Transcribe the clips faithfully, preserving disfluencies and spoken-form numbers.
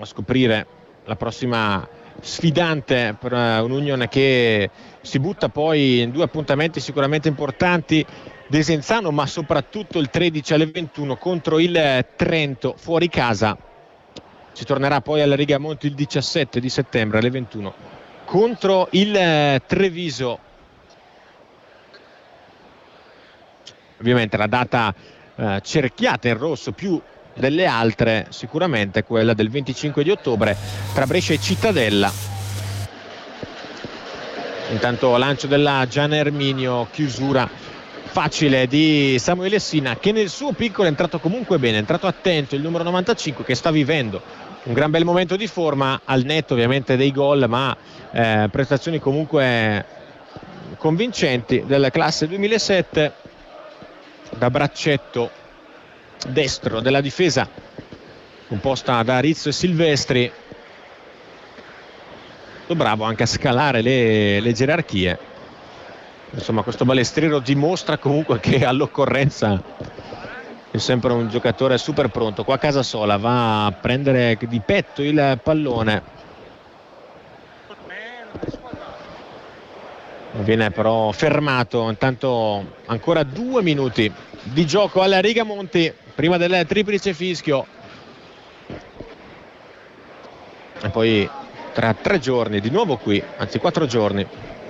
a scoprire la prossima sfidante per un'Union che si butta poi in due appuntamenti sicuramente importanti, Desenzano, ma soprattutto il tredici alle ventuno contro il Trento fuori casa. Si tornerà poi alla Rigamonti il diciassette di settembre alle ventuno contro il Treviso. Ovviamente la data eh, cerchiata in rosso più delle altre sicuramente quella del venticinque di ottobre tra Brescia e Cittadella. Intanto lancio della Giana Erminio, chiusura facile di Samuele Sina, che nel suo piccolo è entrato comunque bene, è entrato attento il numero novantacinque, che sta vivendo un gran bel momento di forma, al netto ovviamente dei gol, ma eh, prestazioni comunque convincenti della classe duemilasette. Da braccetto destro della difesa composta da Rizzo e Silvestri, bravo anche a scalare le, le gerarchie. Insomma, questo balestriero dimostra comunque che all'occorrenza è sempre un giocatore super pronto. Qua Casasola va a prendere di petto il pallone, viene però fermato. Intanto ancora due minuti di gioco alla Rigamonti prima del triplice fischio, e poi tra tre giorni di nuovo qui, anzi quattro giorni,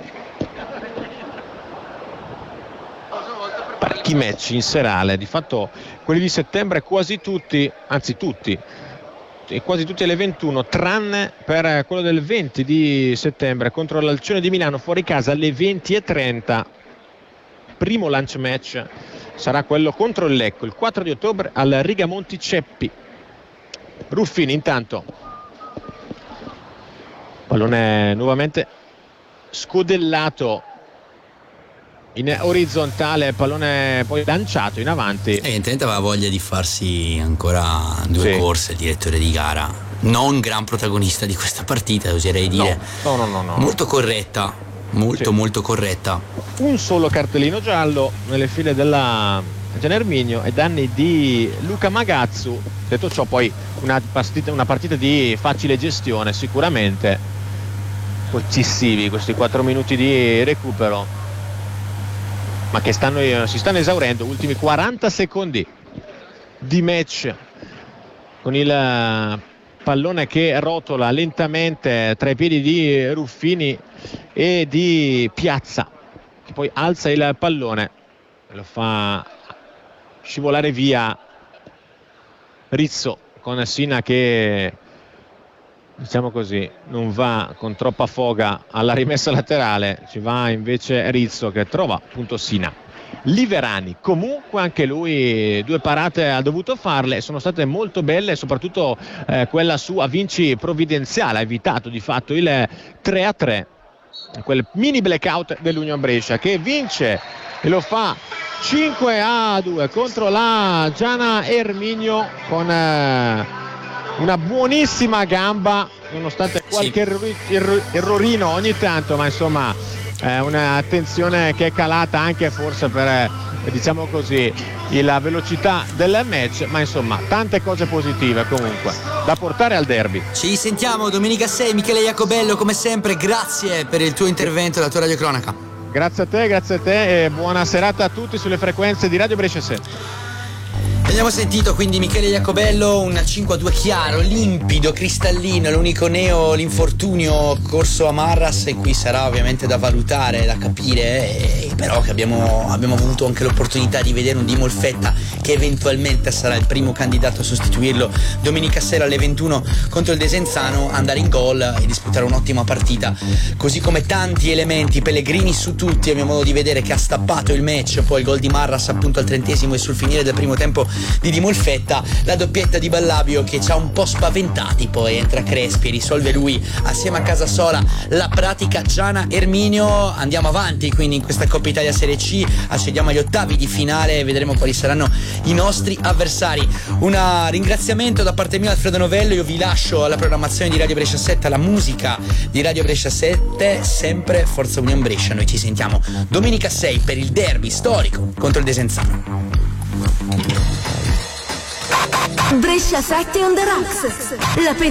parecchi match in serale. Di fatto quelli di settembre quasi tutti, anzi tutti e quasi tutti alle ventuno, tranne per quello del venti di settembre contro l'Alcione di Milano fuori casa alle venti e trenta. Primo lunch match sarà quello contro il Lecco il quattro di ottobre al Rigamonti Ceppi. Ruffini intanto, pallone nuovamente scodellato in orizzontale, pallone poi lanciato in avanti. Evidentemente aveva voglia di farsi ancora due sì. corse il direttore di gara, non gran protagonista di questa partita, oserei dire. No, no, no, no, no. Molto corretta, molto sì. molto corretta. Un solo cartellino giallo nelle file della Giana Erminio ai danni di Luca Magazzu. Detto ciò, poi una partita, una partita di facile gestione sicuramente. Eccessivi questi quattro minuti di recupero, ma che stanno, si stanno esaurendo. Ultimi quaranta secondi di match, con il pallone che rotola lentamente tra i piedi di Ruffini e di Piazza, che poi alza il pallone e lo fa scivolare via Rizzo, con Sina che, diciamo così, non va con troppa foga alla rimessa laterale, ci va invece Rizzo che trova appunto Sina. Liverani comunque anche lui due parate ha dovuto farle, sono state molto belle, soprattutto eh, quella su Avinci Provvidenziale, ha evitato di fatto il tre a tre, quel mini blackout dell'Union Brescia, che vince e lo fa cinque a due contro la Giana Erminio, con eh, una buonissima gamba, nonostante qualche erro- erro- errorino ogni tanto, ma insomma eh, un'attenzione che è calata anche forse per eh, diciamo così la velocità del match, ma insomma tante cose positive comunque da portare al derby. Ci sentiamo domenica sei. Michele Iacobello, come sempre grazie per il tuo intervento e la tua radiocronaca. Grazie a te, grazie a te e buona serata a tutti sulle frequenze di Radio Brescia sette. Abbiamo sentito quindi Michele Iacobello, un cinque a due chiaro, limpido, cristallino, l'unico neo, l'infortunio corso a Marras, e qui sarà ovviamente da valutare, da capire, e però che abbiamo, abbiamo avuto anche l'opportunità di vedere un Di Molfetta che eventualmente sarà il primo candidato a sostituirlo domenica sera alle ventuno contro il Desenzano, andare in gol e disputare un'ottima partita, così come tanti elementi. Pellegrini su tutti, abbiamo modo di vedere che ha stappato il match, poi il gol di Marras appunto al trentesimo e sul finire del primo tempo di Di Molfetta, la doppietta di Ballabio che ci ha un po' spaventati, poi entra Crespi e risolve lui assieme a Casasola la pratica Giana Erminio. Andiamo avanti quindi in questa Coppa Italia Serie C, accediamo agli ottavi di finale e vedremo quali saranno i nostri avversari. Un ringraziamento da parte mia Alfredo Novello, io vi lascio alla programmazione di Radio Brescia sette, alla musica di Radio Brescia sette, sempre Forza Union Brescia. Noi ci sentiamo domenica sei per il derby storico contro il Desenzano. Brescia sette on the rocks. La